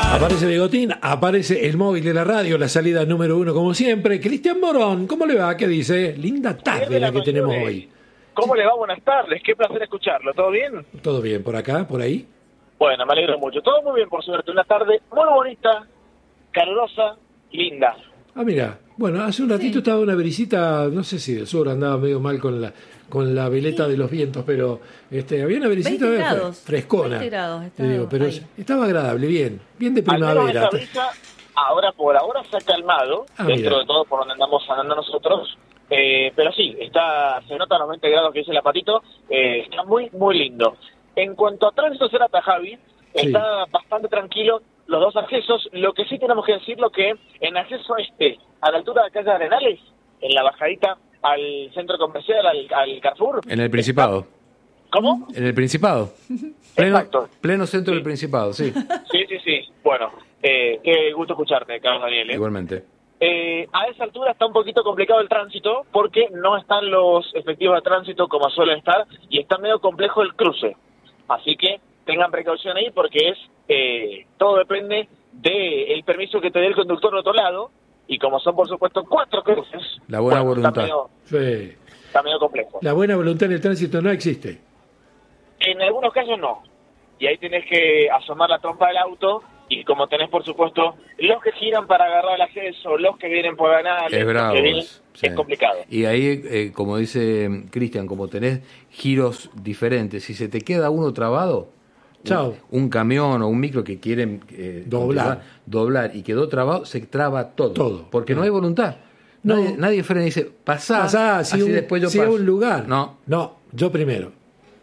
Aparece Bigotín, aparece el móvil de la radio, la salida número 1 como siempre. Cristian Morón, ¿cómo le va? ¿Qué dice? Linda tarde la que tenemos hoy. ¿Cómo le va? Buenas tardes, qué placer escucharlo. ¿Todo bien? ¿Todo bien por acá, por ahí? Bueno, me alegro mucho. Todo muy bien, por suerte. Una tarde muy bonita, calurosa, linda. Ah, mira, bueno, hace un ratito estaba una brisita, no sé si del sur andaba medio mal con la veleta de los vientos, pero había una brisita frescona. 20 grados pero estaba agradable, bien de primavera. Al menos esa brisa, ahora por ahora se ha calmado, dentro de todo por donde andamos andando nosotros. Pero sí, se nota los 20 grados que dice el apatito, está muy, muy lindo. En cuanto a tránsito Cerata, Javi, está bastante tranquilo los dos accesos. Lo que sí tenemos que decirlo que en acceso a la altura de la calle Arenales, en la bajadita al centro comercial, al Carrefour. En el Principado. ¿Cómo? En el Principado. Exacto. Pleno centro del Principado, sí. Sí. Bueno, qué gusto escucharte, Carlos Daniel. Igualmente. A esa altura está un poquito complicado el tránsito porque no están los efectivos de tránsito como suelen estar y está medio complejo el cruce. Así que tengan precaución ahí porque todo depende del permiso que te dé el conductor del otro lado y como son por supuesto 4 cruces. La buena voluntad. Está medio complejo. La buena voluntad en el tránsito no existe. En algunos casos no. Y ahí tenés que asomar la trompa del auto. Y como tenés, por supuesto, los que giran para agarrar el acceso, los que vienen por ganar, es bravo, es complicado. Y ahí, como dice Cristian, como tenés giros diferentes, si se te queda uno trabado, un camión o un micro que quieren doblar y quedó trabado, se traba todo. Porque no hay voluntad. Nadie frena y dice, pasá así después yo paso. Si a un lugar. No, yo primero.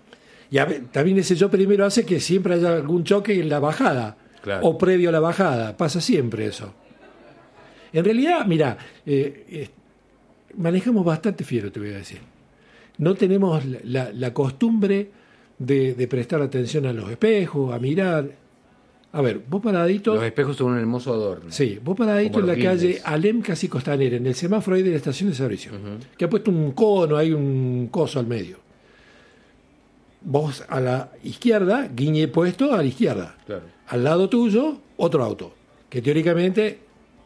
Y también ese yo primero hace que siempre haya algún choque en la bajada. Claro. O previo a la bajada, pasa siempre eso. En realidad, mira, manejamos bastante fiero, te voy a decir. No tenemos la costumbre de prestar atención a los espejos, a mirar. A ver, vos paradito... Los espejos son un hermoso adorno. Sí, vos paradito en la calle Alem casi Costanera, en el semáforo ahí de la estación de servicio, que ha puesto un cono, hay un coso al medio. Vos a la izquierda, guiñe puesto a la izquierda. Claro. Al lado tuyo, otro auto, que teóricamente,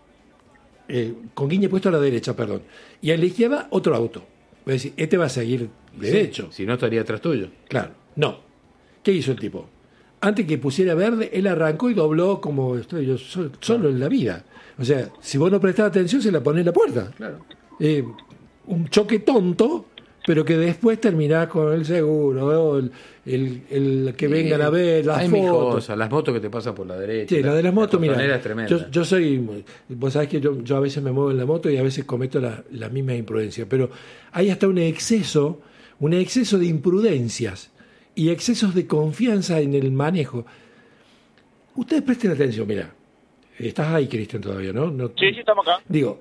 con guiñe puesto a la derecha, perdón. Y a la izquierda, otro auto. Es decir, va a seguir derecho. Si no, estaría atrás tuyo. Claro, no. ¿Qué hizo el tipo? Antes que pusiera verde, él arrancó y dobló como estoy yo solo en la vida. O sea, si vos no prestás atención, se la ponés en la puerta. Claro. Un choque tonto, pero que después terminás con el seguro, el que vengan a ver las fotos. Las motos que te pasan por la derecha. Sí, la de las motos, mira, es tremenda. yo soy, vos sabés que yo a veces me muevo en la moto y a veces cometo la misma imprudencia, pero hay hasta un exceso de imprudencias y excesos de confianza en el manejo. Ustedes presten atención, mira, estás ahí, Cristian, todavía, ¿no? Sí, estamos acá. Digo,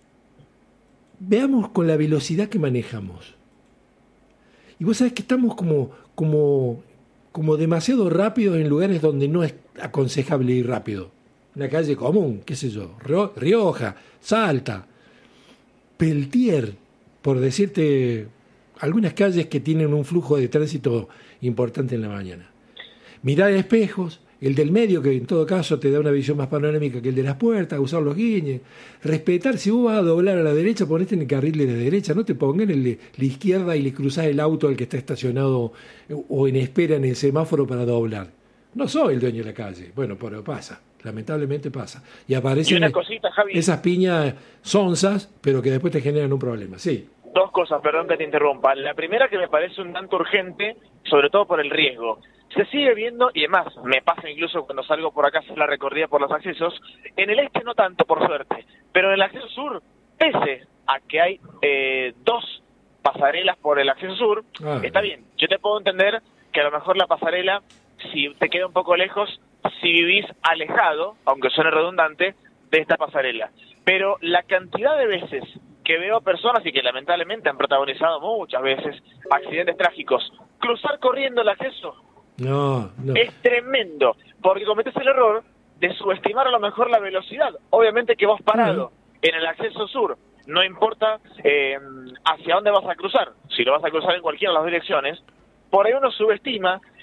veamos con la velocidad que manejamos. Y vos sabés que estamos como demasiado rápidos en lugares donde no es aconsejable ir rápido. Una calle común, qué sé yo, Rioja, Salta, Peltier, por decirte algunas calles que tienen un flujo de tránsito importante en la mañana. Mirar espejos, el del medio, que en todo caso te da una visión más panorámica que el de las puertas, usar los guiñes, respetar, si vos vas a doblar a la derecha, ponete en el carril de la derecha, no te pongas en el de la izquierda y le cruzás el auto al que está estacionado o en espera en el semáforo para doblar. No soy el dueño de la calle, bueno, pero pasa, lamentablemente pasa. Y aparecen esas piñas sonzas, pero que después te generan un problema, sí. Dos cosas, perdón que te interrumpa. La primera que me parece un tanto urgente, sobre todo por el riesgo. Se sigue viendo, y además me pasa incluso cuando salgo por acá, hacer la recorrida por los accesos, en el este no tanto, por suerte, pero en el acceso sur, pese a que hay 2 pasarelas por el acceso sur, está bien. Yo te puedo entender que a lo mejor la pasarela, si te queda un poco lejos, si vivís alejado, aunque suene redundante, de esta pasarela. Pero la cantidad de veces que veo personas y que lamentablemente han protagonizado muchas veces accidentes trágicos, cruzar corriendo el acceso es tremendo, porque cometés el error de subestimar a lo mejor la velocidad. Obviamente que vos parado en el acceso sur, no importa hacia dónde vas a cruzar, si lo vas a cruzar en cualquiera de las direcciones, por ahí uno subestima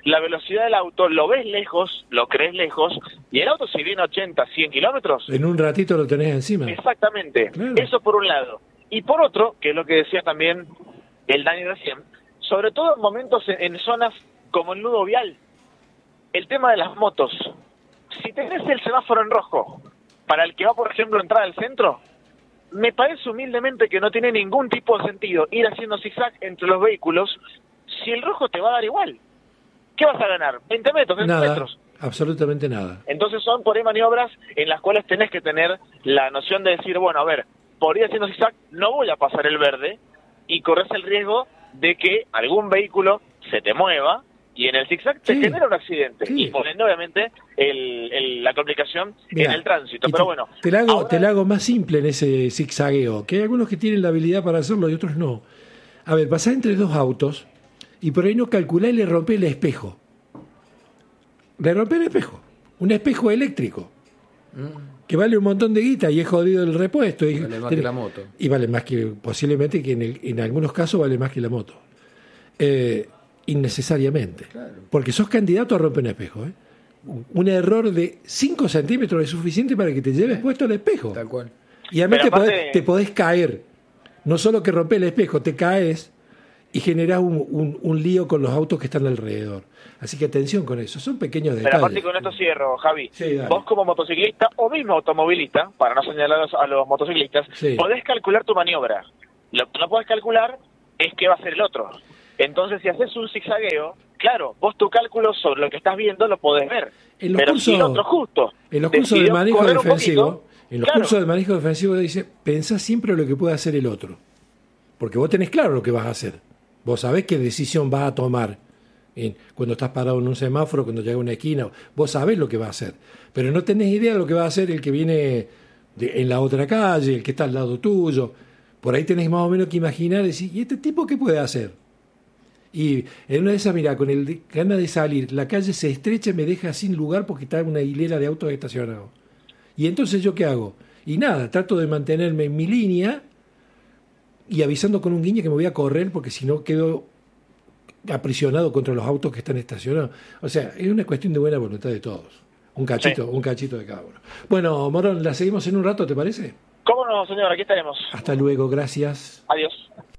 la velocidad del auto, lo ves lejos, lo crees lejos, y el auto si viene 80, 100 kilómetros... En un ratito lo tenés encima. Exactamente, claro. Eso por un lado. Y por otro, que es lo que decía también el Dani recién, sobre todo en momentos en zonas como el nudo vial, el tema de las motos. Si tenés el semáforo en rojo, para el que va, por ejemplo, a entrar al centro, me parece humildemente que no tiene ningún tipo de sentido ir haciendo zigzag entre los vehículos si el rojo te va a dar igual. ¿Qué vas a ganar? ¿20 metros? ¿30 nada, metros? Absolutamente nada. Entonces son por ahí maniobras en las cuales tenés que tener la noción de decir, bueno, a ver, por ir haciendo zigzag no voy a pasar el verde y corres el riesgo de que algún vehículo se te mueva y en el zigzag te genera un accidente. Sí. Y por ende, obviamente, la complicación en el tránsito. Pero bueno. Te la hago más simple en ese zigzagueo, que hay algunos que tienen la habilidad para hacerlo y otros no. A ver, pasás entre dos autos y por ahí no calculás y le rompés el espejo. Le rompés el espejo. Un espejo eléctrico. Que vale un montón de guita y es jodido el repuesto. Y vale más que la moto. Y vale más que, posiblemente, que en algunos casos vale más que la moto. Innecesariamente. Claro. Porque sos candidato a romper un espejo. Un error de 5 centímetros es suficiente para que te lleves puesto el espejo. Tal cual. Y además te podés caer. No solo que rompes el espejo, te caes y generás un lío con los autos que están alrededor. Así que atención con eso, son pequeños detalles. Pero aparte con esto cierro, Javi. Sí, vos como motociclista o mismo automovilista, para no señalar a los motociclistas, podés calcular tu maniobra. Lo que no podés calcular es qué va a hacer el otro. Entonces, si haces un zigzagueo, claro, vos tu cálculo sobre lo que estás viendo lo podés ver. Pero si el otro justo en los cursos de manejo defensivo, cursos de manejo defensivo dice, pensá siempre lo que puede hacer el otro. Porque vos tenés claro lo que vas a hacer. Vos sabés qué decisión vas a tomar cuando estás parado en un semáforo, cuando llega a una esquina. Vos sabés lo que va a hacer. Pero no tenés idea de lo que va a hacer el que viene en la otra calle, el que está al lado tuyo. Por ahí tenés más o menos que imaginar, decir, ¿y este tipo qué puede hacer? Y en una de esas, mira, con el ganas de salir, la calle se estrecha y me deja sin lugar porque está una hilera de autos estacionados. Y entonces, ¿yo qué hago? Y nada, trato de mantenerme en mi línea y avisando con un guiño que me voy a correr porque si no quedo aprisionado contra los autos que están estacionados. O sea, es una cuestión de buena voluntad de todos. Un cachito de cada uno. Bueno, Morón, la seguimos en un rato, ¿te parece? ¿Cómo no, señor? Aquí estaremos. Hasta luego, gracias. Adiós.